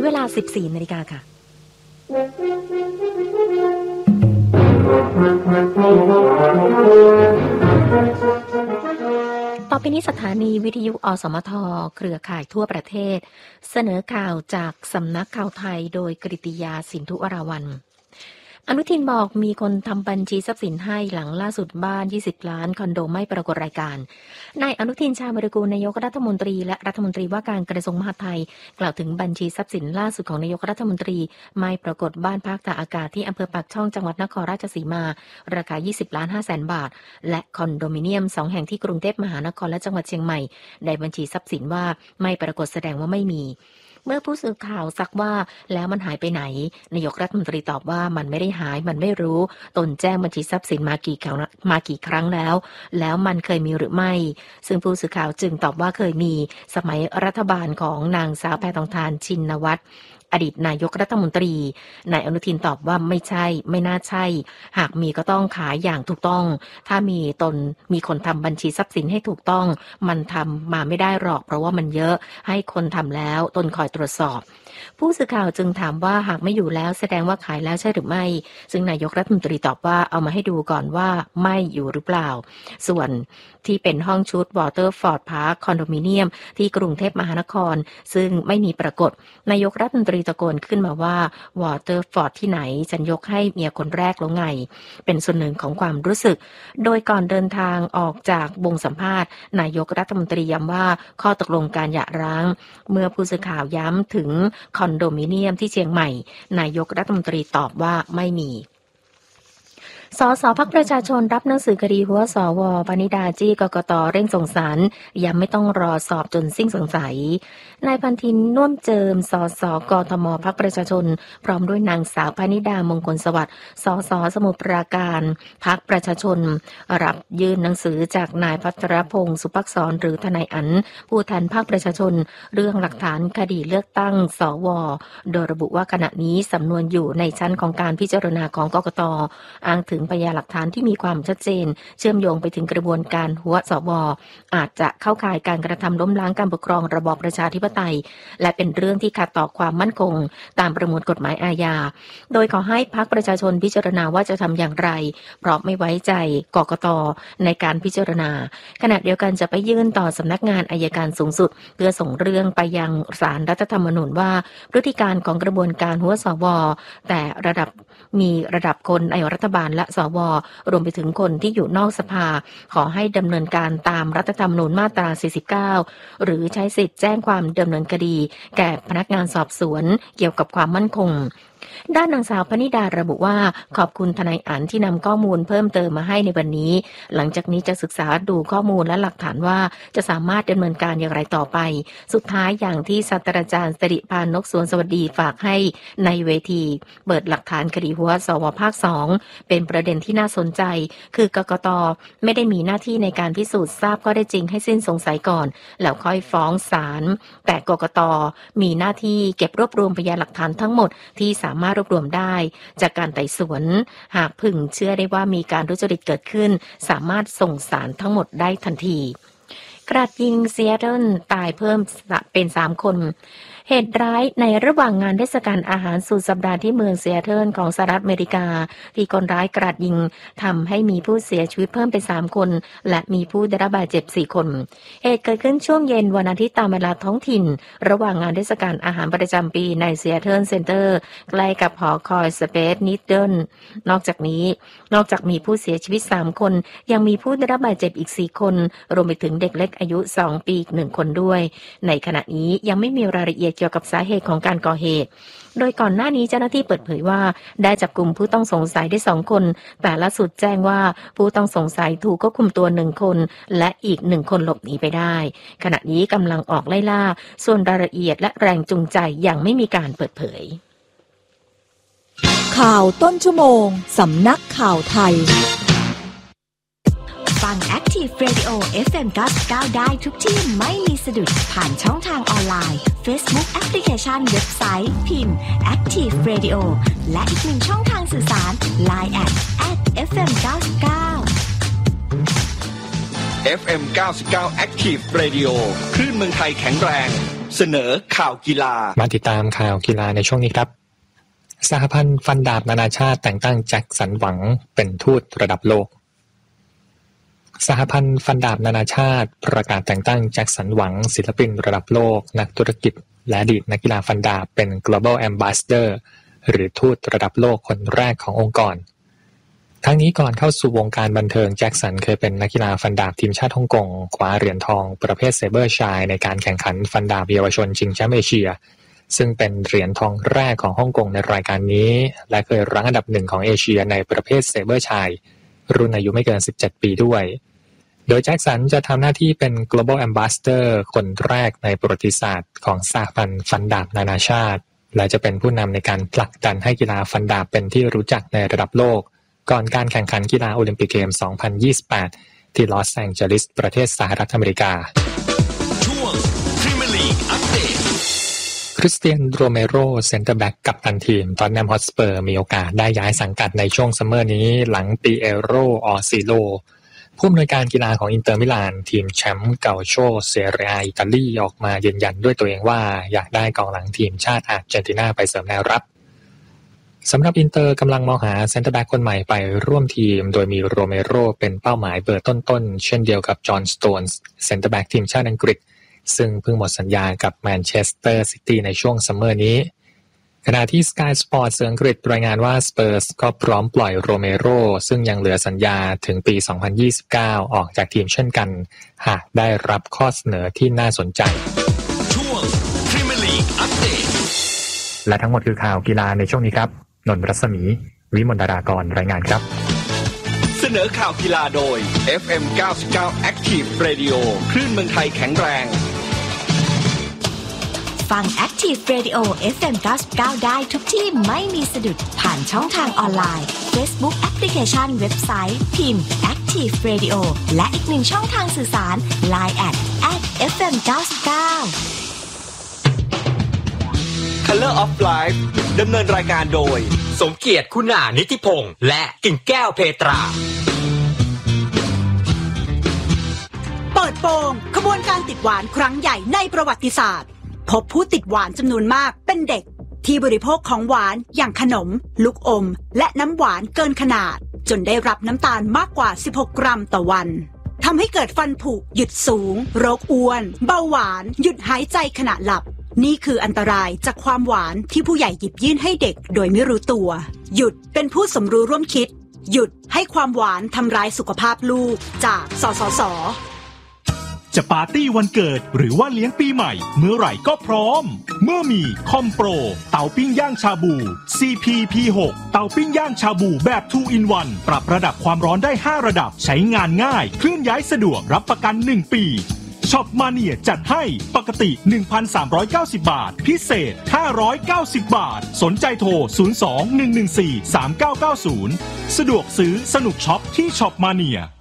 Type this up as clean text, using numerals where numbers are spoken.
เวลา 14 นาฬิกาค่ะต่อไปนี้สถานีวิทยุอสมทเครือข่ายทั่วประเทศเสนอข่าวจากสำนักข่าวไทยโดยกฤติยาสินธุวราวัลย์อนุทินบอกมีคนทำบัญชีทรัพย์สินให้หลังล่าสุดบ้าน20ล้านคอนโดไม่ปรากฏรายการนายอนุทินชาญวิรากูลนายกรัฐมนตรีและรัฐมนตรีว่าการกระทรวงมหาดไทยกล่าวถึงบัญชีทรัพย์สินล่าสุดของนายกรัฐมนตรีไม่ปรากฏบ้านพักตากอากาศที่อำเภอปากช่องจังหวัดนครราชสีมาราคา20.5 ล้านบาทและคอนโดมิเนียม2แห่งที่กรุงเทพมหานครและจังหวัดเชียงใหม่ในบัญชีทรัพย์สินว่าไม่ปรากฏแสดงว่าไม่มีเมื่อผู้สื่อข่าวซักว่าแล้วมันหายไปไหนนายกรัฐมนตรีตอบว่ามันไม่ได้หายมันไม่รู้ตนแจ้งบัญชีทรัพย์สินมากี่ครั้งแล้วมันเคยมีหรือไม่ซึ่งผู้สื่อข่าวจึงตอบว่าเคยมีสมัยรัฐบาลของนางสาวแพทองธารชินวัตรอดีตนายกรัฐมนตรีนายอนุทินตอบว่าไม่ใช่ไม่น่าใช่หากมีก็ต้องขายอย่างถูกต้องถ้ามีคนทำบัญชีทรัพย์สินให้ถูกต้องมันทำมาไม่ได้หรอกเพราะว่ามันเยอะให้คนทำแล้วตนคอยตรวจสอบผู้สื่อข่าวจึงถามว่าหากไม่อยู่แล้วแสดงว่าขายแล้วใช่หรือไม่ซึ่งนายกรัฐมนตรีตอบว่าเอามาให้ดูก่อนว่าไม่อยู่หรือเปล่าส่วนที่เป็นห้องชุดวอเตอร์ฟอร์ดพาร์คคอนโดมิเนียมที่กรุงเทพมหานครซึ่งไม่มีปรากฏนายกรัฐมนตรีตะโกนขึ้นมาว่าวอเตอร์ฟอร์ดที่ไหนฉันยกให้เมียคนแรกแล้วไงเป็นส่วนหนึ่งของความรู้สึกโดยก่อนเดินทางออกจากวงสัมภาษณ์นายกรัฐมนตรีย้ำว่าข้อตกลงการหย่าร้างเมื่อผู้สื่อข่าวย้ำถึงคอนโดมิเนียมที่เชียงใหม่นายกรัฐมนตรีตอบว่าไม่มีสสพรรคประชาชนรับหนังสือคดีหัวสว.ปณิดาจี้กกต.เร่งส่งสารยังไม่ต้องรอสอบจนสิ้นสงสัยนายพันธินน่วมเจิมสสกทมพรรคประชาชนพร้อมด้วยนางสาวปณิดามงคลสวัสดิ์สสสมุทรปราการพรรคประชาชนรับยื่นหนังสือจากนายภัทรพงศ์สุภักษรหรือทนายอั๋นผู้แทนพรรคประชาชนเรื่องหลักฐานคดีเลือกตั้งสว.โดยระบุว่าขณะนี้สำนวนอยู่ในชั้นของการพิจารณาของกกต.อ้างถึงพยานหลักฐานที่มีความชัดเจนเชื่อมโยงไปถึงกระบวนการหัวสว.อาจจะเข้าข่ายการกระทำล้มล้างการปกครองระบอบประชาธิปไตยและเป็นเรื่องที่ขัดต่อความมั่นคงตามประมวลกฎหมายอาญาโดยขอให้พรรคประชาชนพิจารณาว่าจะทำอย่างไรเพราะไม่ไว้ใจกกต.ในการพิจารณาขณะเดียวกันจะไปยื่นต่อสำนักงานอัยการสูงสุดเพื่อส่งเรื่องไปยังศาลรัฐธรรมนูญว่าพฤติการของกระบวนการหัวสว.แต่มีระดับคนในรัฐบาลและสว.รวมไปถึงคนที่อยู่นอกสภาขอให้ดำเนินการตามรัฐธรรมนูญมาตรา49หรือใช้สิทธิ์แจ้งความดำเนินคดีแก่พนักงานสอบสวนเกี่ยวกับความมั่นคงด้านนางสาวพนิดาระบุว่าขอบคุณทนายอั๋นที่นำข้อมูลเพิ่มเติมมาให้ในวันนี้หลังจากนี้จะศึกษาดูข้อมูลและหลักฐานว่าจะสามารถดำเนินการอย่างไรต่อไปสุดท้ายอย่างที่ศาสตราจารย์สิริพานนกสวนสวัสดีฝากให้ในเวทีเปิดหลักฐานคดีหัวสว.ภาค2เป็นประเด็นที่น่าสนใจคือกกต.ไม่ได้มีหน้าที่ในการพิสูจน์ทราบข้อเท็จจริงให้สิ้นสงสัยก่อนแล้วค่อยฟ้องศาลแต่กกต.มีหน้าที่เก็บรวบรวมพยานหลักฐานทั้งหมดที่สามารถรวบรวมได้จากการไต่สวนหากพึงเชื่อได้ว่ามีการทุจริตเกิดขึ้นสามารถส่งศาลทั้งหมดได้ทันทีกราดยิงซีแอตเทิลตายเพิ่มเป็น3คนเหตุร้ายในระหว่างงานเทศกาลอาหารสุดสัปดาห์ที่เมืองซีแอตเทิลของสหรัฐอเมริกาที่คนร้ายกราดยิงทำให้มีผู้เสียชีวิตเพิ่มเป็น3คนและมีผู้ได้รับบาดเจ็บ4คนเหตุเกิดขึ้นช่วงเย็นวันอาทิตย์ตามเวลาท้องถิ่นระหว่างงานเทศกาลอาหารประจำปีในซีแอตเทิลเซ็นเตอร์ใกล้กับหอคอยสเปซนิดเดิลนอกจากมีผู้เสียชีวิต3คนยังมีผู้ได้รับบาดเจ็บอีก4คนรวมไปถึงเด็กเล็กอายุ2 ปีอีก1คนด้วยในขณะนี้ยังไม่มีรายละเอียดเกี่ยวกับสาเหตุของการก่อเหตุโดยก่อนหน้านี้เจ้าหน้าที่เปิดเผยว่าได้จับกุมผู้ต้องสงสัยได้2คนแต่ล่าสุดแจ้งว่าผู้ต้องสงสัยถูกควบคุมตัว1คนและอีก1คนหลบหนีไปได้ขณะนี้กำลังออกไล่ล่าส่วนรายละเอียดและแรงจูงใจยังไม่มีการเปิดเผยข่าวต้นชั่วโมงสำนักข่าวไทยฟัง Active Radio FM 99ได้ทุกที่ไม่มีสะดุดผ่านช่องทางออนไลน์ Facebook แอปพลิเคชันเว็บไซต์พิมพ์ Active Radio และอีกหนึ่งช่องทางสื่อสาร Line @FM 99 FM 99 Active Radio คลื่นเมืองไทยแข็งแรงเสนอข่าวกีฬามาติดตามข่าวกีฬาในช่วงนี้ครับสหพันธ์ฟันดาบนานาชาติแต่งตั้งแจ็คสันหวังเป็นทูตระดับโลกสหพันธ์ฟันดาบนานาชาติประกาศแต่งตั้งแจ็คสันหวังศิลปินระดับโลกนักธุรกิจและอดีตนักกีฬาฟันดาบเป็น Global Ambassador หรือทูตระดับโลกคนแรกขององค์กรทั้งนี้ก่อนเข้าสู่วงการบันเทิงแจ็คสันเคยเป็นนักกีฬาฟันดาบทีมชาติฮ่องกงคว้าเหรียญทองประเภทเซเบอร์ชายในการแข่งขันฟันดาบเยาวชนชิงแชมป์เอเชียซึ่งเป็นเหรียญทองแรกของฮ่องกงในรายการนี้และเคยรั้งอันดับ1ของเอเชียในประเภทเซเบอร์ชายรุ่นอายุไม่เกิน17ปีด้วยโดยแจ็คสันจะทำหน้าที่เป็น Global Ambassador คนแรกในประวัติศาสตร์ของสหพันธ์ฟันดาบนานาชาติและจะเป็นผู้นำในการผลักดันให้กีฬาฟันดาบเป็นที่รู้จักในระดับโลกก่อนการแข่งขันกีฬาโอลิมปิกเกม 2028 ที่ลอสแองเจลิสประเทศสหรัฐอเมริกาช่วงพรีเมียร์ลีกอัปเดตคริสเตียนโรเมโรเซ็นเตอร์แบ็กกัปตันทีมท็อตแนมฮอตสเปอร์มีโอกาสได้ย้ายสังกัดในช่วงซัมเมอร์นี้หลังปีเอโรออซิโลผู้อำนวยการกีฬาของอินเตอร์มิลานทีมแชมป์เกาโชเซเรียอิตาลีออกมายืนยันด้วยตัวเองว่าอยากได้กองหลังทีมชาติอาร์เจนตินาไปเสริมแนวรับสำหรับอินเตอร์กำลังมองหาเซ็นเตอร์แบ็กคนใหม่ไปร่วมทีมโดยมีโรเมโรเป็นเป้าหมายเบอร์ต้นๆเช่นเดียวกับจอห์นสโตนส์เซ็นเตอร์แบ็กทีมชาติอังกฤษซึ่งเพิ่งหมดสัญญากับแมนเชสเตอร์ซิตี้ในช่วงซัมเมอร์นี้ขณะที่ Sky Sports อังกฤษรายงานว่าสเปอร์สก็พร้อมปล่อยโรเมโรซึ่งยังเหลือสัญญาถึงปี 2029 ออกจากทีมเช่นกันหากได้รับข้อเสนอที่น่าสนใจช่วงพรีเมียร์ลีกอัปเดตและทั้งหมดคือข่าวกีฬาในช่วงนี้ครับนนท์รัศมีวิมลดารากรรายงานครับเสนอข่าวกีฬาโดย FM 99 Active Radio คลื่นเมืองไทยแข็งแรงฟัง Active Radio FM 99ได้ทุกที่ไม่มีสะดุดผ่านช่องทางออนไลน์ Facebook Application เว็บไซต์พิมพ์ Active Radio และอีกหนึ่งช่องทางสื่อสาร Line @FM 99 Color of Life ดำเนินรายการโดยสมเกียรติคุณานิติพงษ์และกิ่งแก้วเพตราเปิดโปงขบวนการติดหวานครั้งใหญ่ในประวัติศาสตร์พบผู้ติดหวานจำนวนมากเป็นเด็กที่บริโภคของหวานอย่างขนมลูกอมและน้ำหวานเกินขนาดจนได้รับน้ำตาลมากกว่า16 กรัมต่อวันทำให้เกิดฟันผุหยุดสูงโรคอ้วนเบาหวานหยุดหายใจขณะหลับนี่คืออันตรายจากความหวานที่ผู้ใหญ่หยิบยื่นให้เด็กโดยไม่รู้ตัวหยุดเป็นผู้สมรู้ร่วมคิดหยุดให้ความหวานทำร้ายสุขภาพลูกจากสสส. จะปาร์ตี้วันเกิดหรือว่าเลี้ยงปีใหม่เมื่อไหร่ก็พร้อมเมื่อมีคอมโปรเตาปิ้งย่างชาบู CP-P6 เตาปิ้งย่างชาบูแบบ 2 in 1 ปรับระดับความร้อนได้5ระดับใช้งานง่ายเคลื่อนย้ายสะดวกรับประกัน1ปีช็อปมาเนียจัดให้ปกติ 1,390 บาทพิเศษ590 บาทสนใจโทร 02-114-3990 สะดวกซื้อสนุกช็อปที่ช็อปมาเนีย